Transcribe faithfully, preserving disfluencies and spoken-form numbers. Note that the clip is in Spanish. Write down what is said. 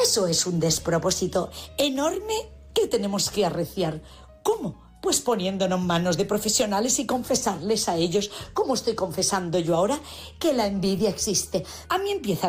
Eso es un despropósito enorme que tenemos que arreciar. ¿Cómo? Pues poniéndonos en manos de profesionales y confesarles a ellos, como estoy confesando yo ahora, que la envidia existe. A mí empieza